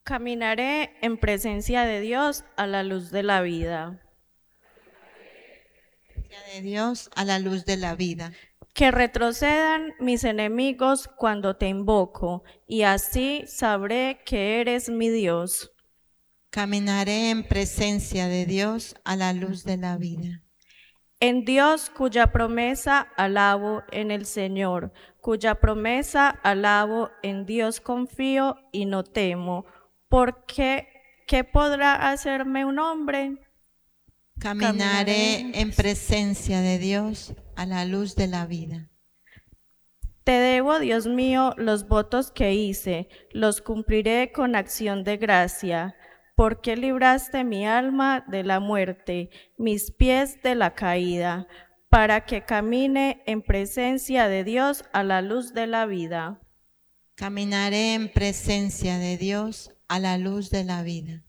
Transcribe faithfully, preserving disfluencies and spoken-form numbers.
Caminaré en presencia de Dios a la luz de la vida. De Dios a la luz de la vida. Que retrocedan mis enemigos cuando te invoco, y así sabré que eres mi Dios. Caminaré en presencia de Dios a la luz de la vida. En Dios cuya promesa alabo, en el Señor, cuya promesa alabo, en Dios confío y no temo. Porque, ¿qué podrá hacerme un hombre? Caminaré en presencia de Dios a la luz de la vida. Te debo, Dios mío, los votos que hice, los cumpliré con acción de gracia, porque libraste mi alma de la muerte, mis pies de la caída, para que camine en presencia de Dios a la luz de la vida. Caminaré en presencia de Dios a la luz de la vida.